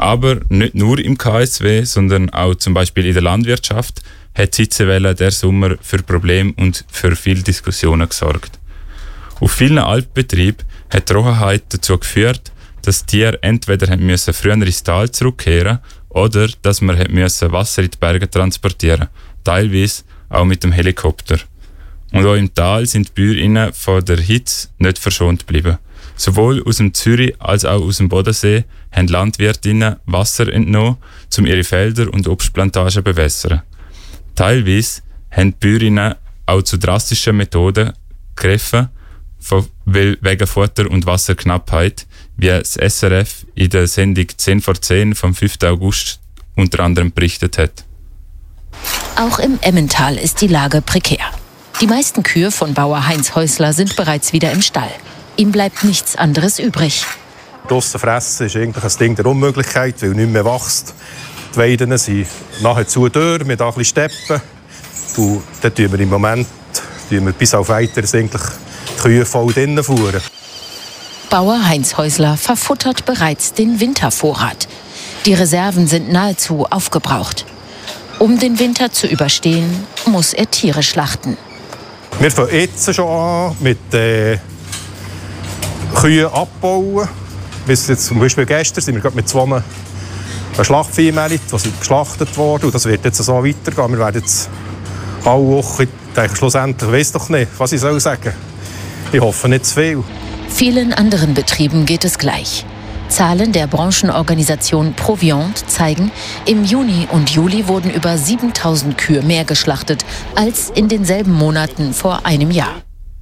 Aber nicht nur im KSW, sondern auch zum Beispiel in der Landwirtschaft hat die Hitzewelle der Sommer für Probleme und für viele Diskussionen gesorgt. Auf vielen Alpbetrieben hat die Trockenheit dazu geführt, dass die Tiere entweder früher ins Tal zurückkehren oder dass man Wasser in die Berge transportieren, teilweise auch mit dem Helikopter. Und auch im Tal sind die Bäuerinnen von der Hitze nicht verschont geblieben. Sowohl aus dem Zürich als auch aus dem Bodensee haben Landwirtinnen Wasser entnommen, um ihre Felder und Obstplantagen zu bewässern. Teilweise haben die Bäuerinnen auch zu drastischen Methoden gegriffen, wegen Futter- und Wasserknappheit, wie das SRF in der Sendung 10 vor 10 vom 5. August unter anderem berichtet hat. Auch im Emmental ist die Lage prekär. Die meisten Kühe von Bauer Heinz Häusler sind bereits wieder im Stall. Ihm bleibt nichts anderes übrig. Draussen fressen ist eigentlich ein Ding der Unmöglichkeit, weil nichts mehr wächst. Die Weiden sind nahezu durch, mit ein bisschen Steppen. Und dann tun wir im Moment bis auf Weiteres eigentlich die Kühe voll drinnen fuhren. Bauer Heinz Häusler verfuttert bereits den Wintervorrat. Die Reserven sind nahezu aufgebraucht. Um den Winter zu überstehen, muss er Tiere schlachten. Wir fangen jetzt schon an mit Kühe abbauen. Bis jetzt, zum Beispiel gestern sind wir mit 2 Schlachtviehmännchen, die sind geschlachtet worden. Und das wird jetzt so weitergehen. Wir werden jetzt alle Woche, ich denke, schlussendlich, ich weiss doch nicht, was ich sagen soll. Ich hoffe nicht zu viel. Vielen anderen Betrieben geht es gleich. Zahlen der Branchenorganisation Proviant zeigen, im Juni und Juli wurden über 7.000 Kühe mehr geschlachtet als in denselben Monaten vor einem Jahr.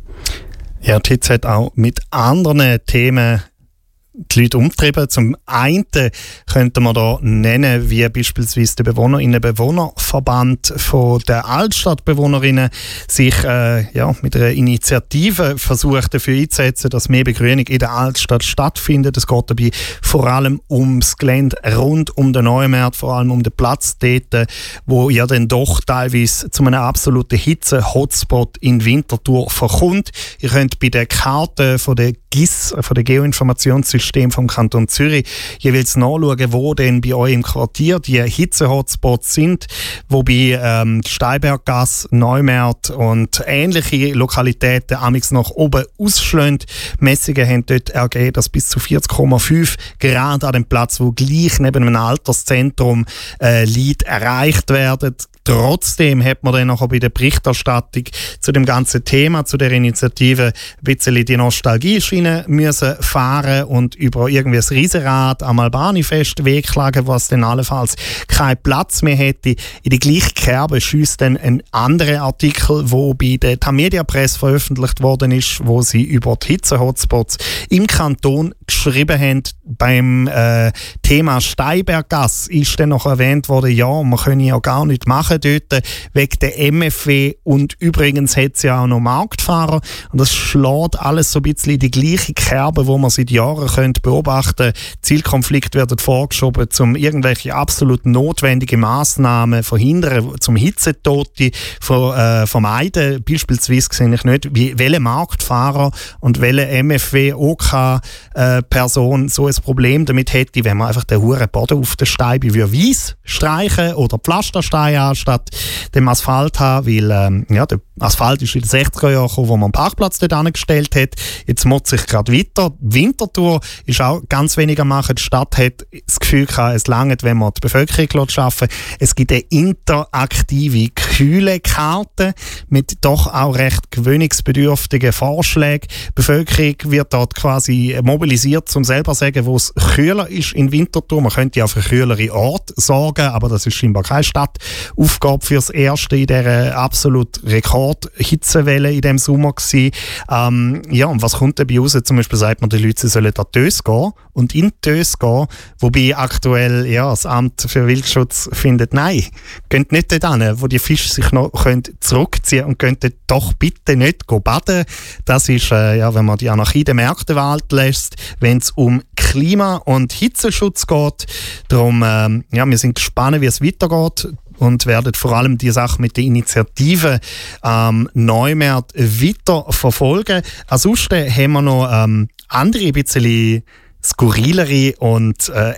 Ja, die Hitze hat auch mit anderen Themen die Leute umtrieben. Zum einen könnte man da nennen, wie beispielsweise der Bewohnerinnen-Bewohnerverband von der Altstadtbewohnerinnen sich mit einer Initiative versucht dafür einzusetzen, dass mehr Begrünung in der Altstadt stattfindet. Es geht dabei vor allem ums Gelände rund um den Neumarkt, vor allem um den Platz dort, wo ja dann doch teilweise zu einem absoluten Hitze-Hotspot in Winterthur verkommt. Ihr könnt bei der Karte von der GIS, von der Geoinformationssystem vom Kanton Zürich, jeweils nachschauen, wo denn bei euch im Quartier die Hitze-Hotspots sind, wobei Steinberggasse, Neumarkt und ähnliche Lokalitäten amigs nach oben ausschlagen. Messungen haben dort ergeben, dass bis zu 40,5 Grad an dem Platz, wo gleich neben einem Alterszentrum liegt, erreicht werden. Trotzdem hat man dann noch bei der Berichterstattung zu dem ganzen Thema, zu der Initiative, ein bisschen die Nostalgie-Schiene müssen fahren und über irgendwie ein Riesenrad am Albani-Fest wegklagen, was dann allenfalls keinen Platz mehr hätte. In die gleiche Kerbe schiesst dann ein anderer Artikel, der bei der Tamedia Press veröffentlicht worden ist, wo sie über die Hitze-Hotspots im Kanton geschrieben haben. Beim Thema Steinberggasse ist dann noch erwähnt worden, ja, man könne ja gar nicht machen dort wegen der MFW und übrigens hat es ja auch noch Marktfahrer und das schlägt alles so ein bisschen in die gleiche Kerbe, wo man seit Jahren beobachten könnte. Zielkonflikte werden vorgeschoben, um irgendwelche absolut notwendigen Massnahmen verhindern, zum Hitzetote vermeiden. Beispielsweise sehe ich nicht, welche Marktfahrer und welche MFW OK-Person so ein Problem damit hätte, wenn man einfach den huren Boden auf den Stein weiss streichen oder Pflasterstein anstatt dem Asphalt haben, weil der Asphalt ist in den 60er Jahren gekommen, wo man einen Parkplatz dort angestellt hat. Jetzt muss sich gerade weiter. Winterthur ist auch ganz wenig am Machen. Die Stadt hat das Gefühl gehabt, es reicht, wenn man die Bevölkerung schaffen lässt. Es gibt eine interaktive Kühlekarte mit doch auch recht gewöhnungsbedürftigen Vorschlägen. Die Bevölkerung wird dort quasi mobilisiert, um selber zu sagen, wo es kühler ist in Winterthur. Man könnte ja für kühlere Orte sorgen, aber das ist scheinbar keine Stadtaufgabe fürs Erste in dieser absolut Rekord-Hitzewelle in diesem Sommer gewesen. Und was kommt dabei raus? Zum Beispiel sagt man, die Leute sollen an die Tös gehen und in die Tös gehen, wobei aktuell das Amt für Wildschutz findet, nein, geht nicht dort hin, wo die Fische sich noch zurückziehen und könnt doch bitte nicht baden. Das ist, wenn man die Anarchie der Märkte walten lässt, wenn es um Klima- und Hitzeschutz geht. Darum, wir sind gespannt, wie es weitergeht und werden vor allem die Sache mit der Initiative Neumarkt weiter verfolgen. Ansonsten haben wir noch andere, ein bisschen skurrilere und